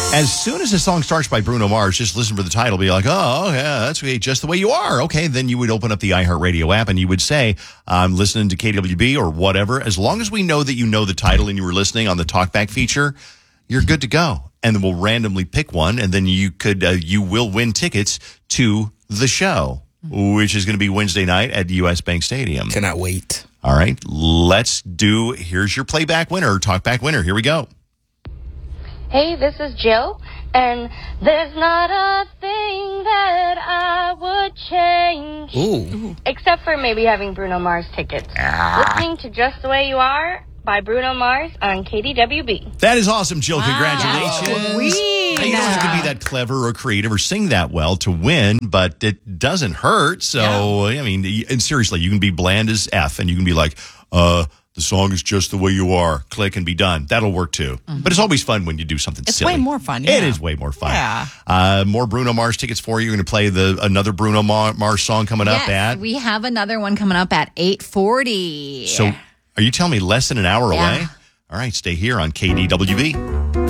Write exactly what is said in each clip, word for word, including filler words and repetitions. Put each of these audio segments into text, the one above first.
As soon as a song starts by Bruno Mars, just listen for the title, be like, oh, yeah, that's just the way you are. Okay, then you would open up the iHeartRadio app and you would say, I'm listening to K W B or whatever. As long as we know that you know the title and you were listening on the talkback feature, you're good to go. And then we'll randomly pick one, and then you could, uh, you will win tickets to the show, which is going to be Wednesday night at U S Bank Stadium. Cannot wait. All right, let's do, here's your playback winner, talkback winner. Here we go. Hey, this is Jill, and there's not a thing that I would change. Ooh. Except for maybe having Bruno Mars tickets. Ah. Listening to Just the Way You Are by Bruno Mars on K D W B. That is awesome, Jill. Wow. Congratulations. Sweet. Now, you don't have to be that clever or creative or sing that well to win, but it doesn't hurt. So, yeah. I mean, and seriously, you can be bland as F, and you can be like, uh... the song is just the way you are. Click and be done. That'll work too. Mm-hmm. But it's always fun when you do something it's silly. It's way more fun. Yeah. It is way more fun. Yeah. Uh, more Bruno Mars tickets for you. You're going to play the another Bruno Mars song coming yes, up at. We have another one coming up at eight forty. So are you telling me less than an hour yeah. away? All right, stay here on K D W B.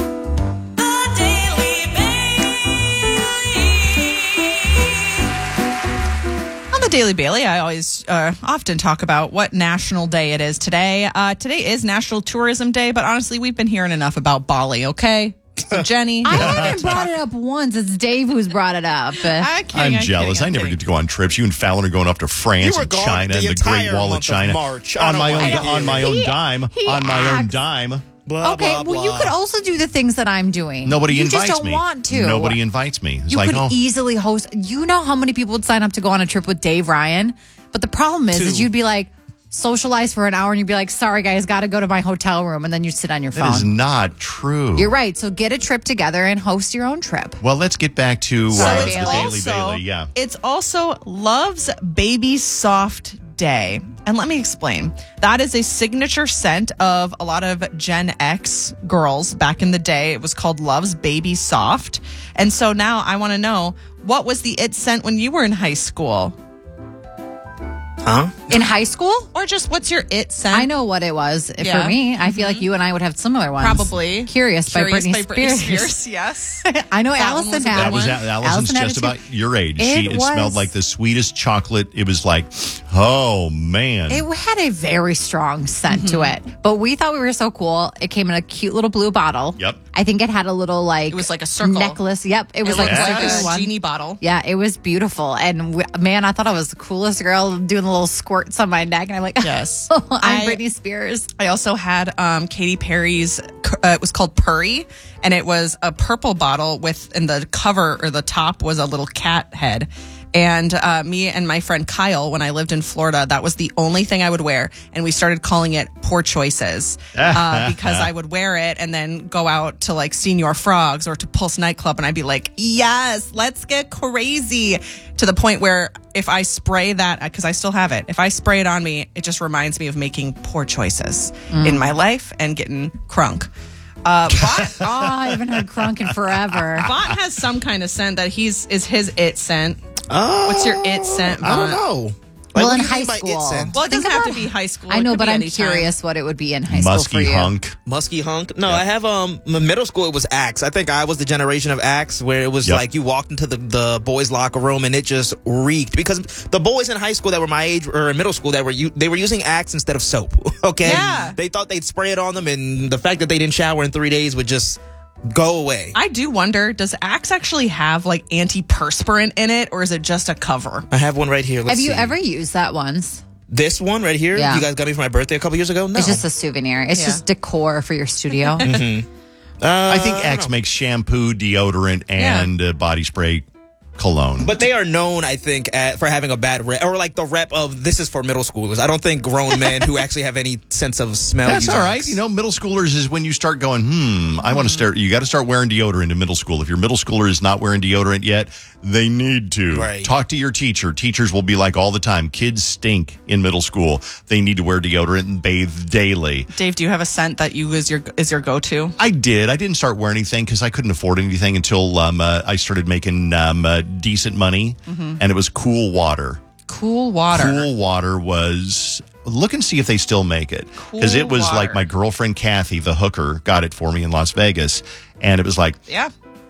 Daily Bailey, I always uh, often talk about what national day it is today. Uh, today is National Tourism Day, but honestly, we've been hearing enough about Bali, okay? So, Jenny. I haven't brought it up once. It's Dave who's brought it up. I'm, kidding, I'm I'm jealous. Kidding, I'm I never kidding. get to go on trips. You and Fallon are going up to France and China the and the Great Wall of China. Of March. On my own, like on my own He- dime. he On my own acts- dime. Blah, okay, blah, well, you blah. could also do the things that I'm doing. Nobody you invites just don't me. want to. Nobody invites me. It's You like, could oh, easily host. You know how many people would sign up to go on a trip with Dave Ryan? But the problem is, Two. is you'd be like, socialize for an hour and you'd be like, sorry, guys, got to go to my hotel room. And then you sit on your that is phone. not true. You're right. So get a trip together and host your own trip. Well, let's get back to So uh, Sorry, the it's Daily also, Bailey. Yeah. It's also Love's Baby Soft Day. And let me explain. That is a signature scent of a lot of Gen X girls back in the day. It was called Love's Baby Soft. And so now I want to know, what was the it scent when you were in high school? Huh? In high school? Or just what's your it scent? I know what it was. Yeah. For me, I feel like you and I would have similar ones. Probably. Curious, Curious by Britney by Britney Spears. Spears, yes. I know That one Allison was a had good That was one. Allison's Allison had just it too. about your age. It she, it was. smelled like the sweetest chocolate. It was like, oh, man. It had a very strong scent to it, but we thought we were so cool. It came in a cute little blue bottle. Yep. I think it had a little like It was like a circle. necklace. Yep, it was It like looked a like circular a one. genie bottle. Yeah, it was beautiful, and we, man, I thought I was the coolest girl doing the little squirts on my neck, and I'm like, Yes. oh, I'm I- Britney Spears. I also had um, Katy Perry's, uh, it was called Purry, and it was a purple bottle with, and the cover or the top was a little cat head. And uh, me and my friend Kyle, when I lived in Florida, that was the only thing I would wear. And we started calling it Poor Choices uh, because I would wear it and then go out to like Senior Frogs or to Pulse nightclub. And I'd be like, yes, let's get crazy, to the point where if I spray that, because I still have it, if I spray it on me, it just reminds me of making poor choices in my life and getting crunk. Uh, Vaught, Oh, I haven't heard crunk in forever. Vaught has some kind of scent that he's is his it scent. Oh, What's your it scent, I don't Vaught? know. Well, what in do you high mean by it school. scent? Well, it Think doesn't have to about- be high school. I It know, could but be I'm anytime. curious what it would be in high school for Musky you. hunk. Musky hunk. No, Yeah. I have um in middle school it was Axe. I think I was the generation of Axe where it was Yep. like you walked into the, the boys' locker room and it just reeked, because the boys in high school that were my age or in middle school that were you they were using Axe instead of soap. Okay. Yeah. They thought they'd spray it on them, and the fact that they didn't shower in three days would just go away. I do wonder, does Axe actually have like antiperspirant in it, or is it just a cover? I have one right here. Let's Have you see. ever used that once? This one right here? Yeah. You guys got me for my birthday a couple years ago? No. It's just a souvenir. It's Yeah. just decor for your studio. Uh, I think Axe makes shampoo, deodorant, and uh, body spray cologne. But they are known, I think, at, for having a bad rep, or like the rep of this is for middle schoolers. I don't think grown men who actually have any sense of smell. That's use all right. Axe. You know, middle schoolers is when you start going, hmm, I want to start. You got to start wearing deodorant in middle school. If your middle schooler is not wearing deodorant yet, they need to. Right. Talk to your teacher. Teachers will be like all the time, kids stink in middle school. They need to wear deodorant and bathe daily. Dave, do you have a scent that you is your is your go to? I did. I didn't start wearing anything because I couldn't afford anything until um, uh, I started making um, uh, decent money, and it was Cool Water. Cool water. Cool Water was. Look and see if they still make it, because it Cool was Water. like my girlfriend Kathy, the hooker, got it for me in Las Vegas, and it was like, Yeah.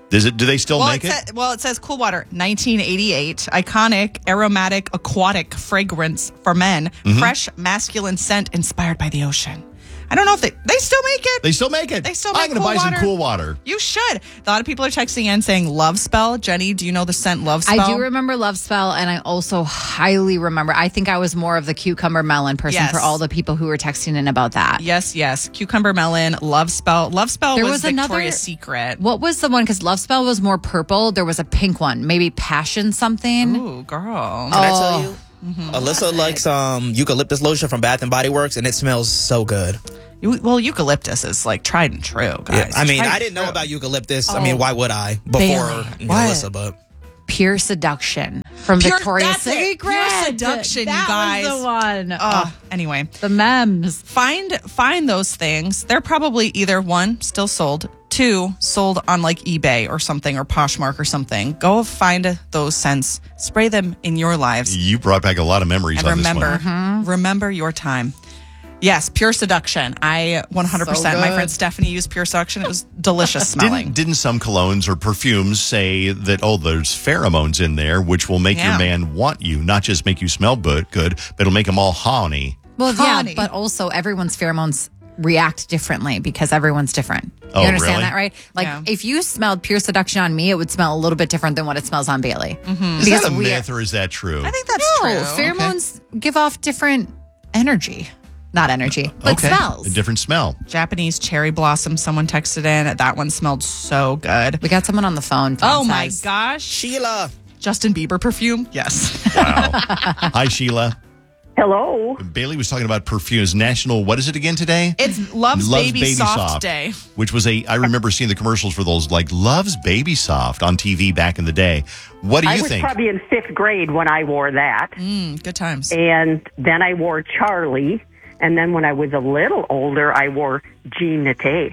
Does it? Do they still Well, make it, it? sa- well, it says Cool Water, nineteen eighty-eight, iconic aromatic aquatic fragrance for men, Mm-hmm. fresh masculine scent inspired by the ocean. I don't know if they they still make it. They still make it. They still I'm make gonna Cool buy some Water. Cool Water. You should. A lot of people are texting in saying Love Spell. Jenny, do you know the scent Love Spell? I do remember Love Spell, and I also highly remember. I think I was more of the cucumber melon person Yes. for all the people who were texting in about that. Yes, yes. Cucumber melon, Love Spell. Love Spell There was, was another- Victoria's Secret. What was the one? Because Love Spell was more purple. There was a pink one, maybe Passion something. Ooh, girl. Can I tell you? Mm-hmm. Alyssa likes um eucalyptus lotion from Bath and Body Works, and it smells so good. You- Well, eucalyptus is like tried and true, guys. I mean, Tried I and didn't know true. about eucalyptus. I mean, why would I? Before Bailey. you know, What? Alyssa, but Pure Seduction from Pure- Victoria's that's it. Secret. Pure Seduction, you that guys. was the one. Oh, anyway. The memes. Find find those things. They're probably either one, still sold, two, sold on like eBay or something, or Poshmark or something. Go find those scents, spray them in your lives, You brought back a lot of memories and on remember, this one. remember your time. Yes, Pure Seduction. I one hundred percent. So My good. friend Stephanie used Pure Seduction. It was delicious smelling. Didn't, didn't some colognes or perfumes say that, oh, there's pheromones in there, which will make Yeah. your man want you, not just make you smell good, good but it'll make him all horny. Well, Honey. yeah, but also everyone's pheromones react differently because everyone's different. You Oh, understand really? that, right? Like Yeah. if you smelled Pure Seduction on me, it would smell a little bit different than what it smells on Bailey. Mm-hmm. Is that a myth or is that true? I think that's No, true. pheromones give off different energy. Not energy, but okay. smells. A different smell. Japanese cherry blossom. Someone texted in. That one smelled so good. We got someone on the phone. Tom Oh my says. gosh. Sheila. Justin Bieber perfume? Yes. Wow. Hi, Sheila. Hello. Bailey was talking about perfumes. National, what is it again today? It's Love's, Baby, Soft, Day. Which was a, I remember seeing the commercials for those, like Love's Baby Soft on T V back in the day. What do I you was think? probably in fifth grade when I wore that. Mm, good times. And then I wore Charlie. And then when I was a little older, I wore Jean Nate.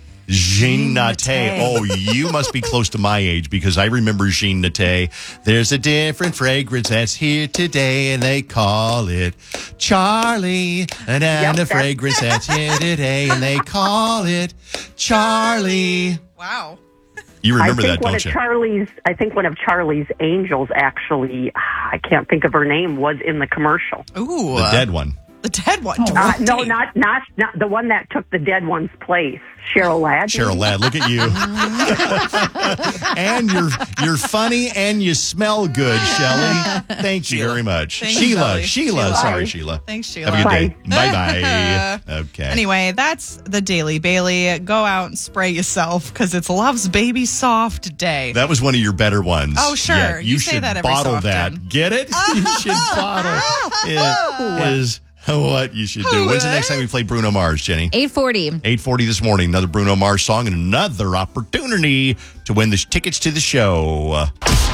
Jean Nate. Nate. Oh, you must be close to my age because I remember Jean Nate. There's a different fragrance that's here today, and they call it Charlie. And, and Yep, a that's- fragrance that's here today, and they call it Charlie. Wow. You remember I that, think one don't of you? Charlie's. I think one of Charlie's angels actually. I can't think of her name. Was in the commercial. Ooh. The dead one. The dead one. Uh, no, Dorothy. not not not the one that took the dead one's place. Cheryl Ladd. Cheryl Ladd, look at you. And you're you're funny and you smell good, Shelley. Thank you very much. Thanks, Sheila, Shelley. Sheila, Sheila. sorry, Sheila. Thanks, Sheila. Have a good day. Bye. Bye bye. Okay. Anyway, that's the Daily Bailey. Go out and spray yourself because it's Love's Baby Soft Day. That was one of your better ones. Oh, sure. Yeah, you, You say should that every bottle so often. that. Get it? You should bottle. It is what you should do. When's the next time we play Bruno Mars, Jenny? eight forty. eight forty this morning. Another Bruno Mars song and another opportunity to win the sh- tickets to the show.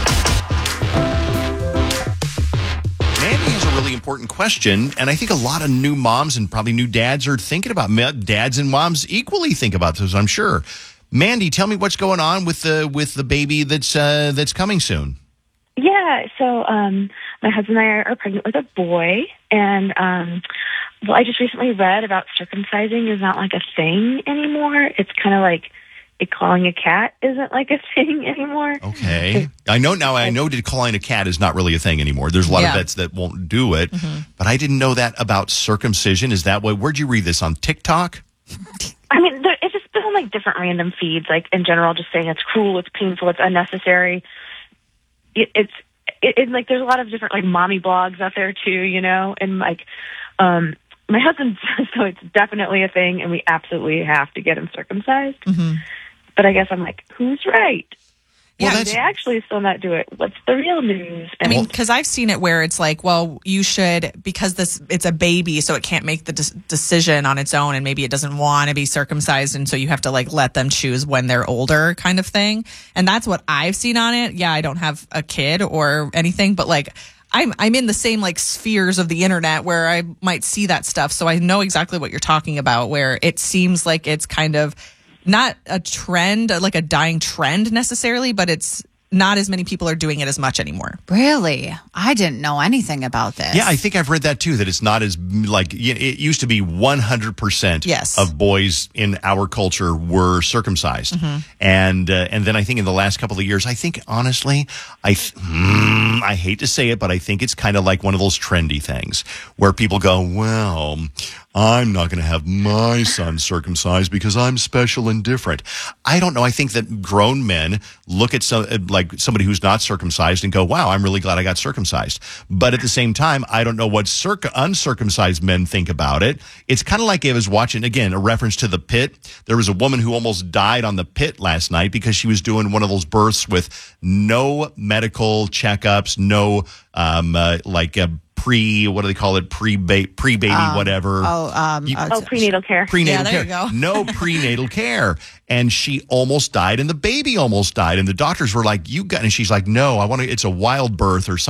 Mandy has a really important question, and I think a lot of new moms and probably new dads are thinking about ma- dads and moms equally think about this, I'm sure. Mandy, tell me what's going on with the with the baby that's uh, that's coming soon. Yeah, so um, my husband and I are pregnant with a boy, and um, well, I just recently read about circumcising is not like a thing anymore. It's kind of like it calling a cat isn't like a thing anymore. Okay. I know now, I know that calling a cat is not really a thing anymore. There's a lot Yeah. of vets that won't do it, but I didn't know that about circumcision. Is that what, where'd you read this, on TikTok? I mean, there, it's just been on like different random feeds, like in general, just saying it's cruel, it's painful, it's unnecessary. It, it's it, it like there's a lot of different like mommy blogs out there too, you know, and like um my husband says so it's definitely a thing, and we absolutely have to get him circumcised. But I guess I'm like, who's right? Well, Yeah, that's- they actually still not do it. What's the real news? I mean, because I've seen it where it's like, well, you should, because this it's a baby, so it can't make the de- decision on its own, and maybe it doesn't want to be circumcised, and so you have to like let them choose when they're older, kind of thing. And that's what I've seen on it. Yeah, I don't have a kid or anything, but like I'm I'm in the same like spheres of the internet where I might see that stuff, so I know exactly what you're talking about. Where it seems like it's kind of not a trend, like a dying trend necessarily, but it's not as many people are doing it as much anymore. Really? I didn't know anything about this. Yeah, I think I've read that too, that it's not as, like, it used to be one hundred percent Yes. of boys in our culture were circumcised. Mm-hmm. And uh, and then I think in the last couple of years, I think, honestly, I, th- mm, I hate to say it, but I think it's kind of like one of those trendy things where people go, well, I'm not going to have my son circumcised because I'm special and different. I don't know. I think that grown men look at some, like somebody who's not circumcised and go, wow, I'm really glad I got circumcised. But at the same time, I don't know what circ- uncircumcised men think about it. It's kind of like I was watching, again, a reference to The Pit. There was a woman who almost died on The Pit last night because she was doing one of those births with no medical checkups, no um, uh, like a pre, what do they call it? Pre pre baby Um, whatever. Oh, um, You- uh, Oh, prenatal care. Prenatal Yeah, there care. you go. No prenatal care. And she almost died and the baby almost died. And the doctors were like, you got, and she's like, no, I want to, it's a wild birth or something.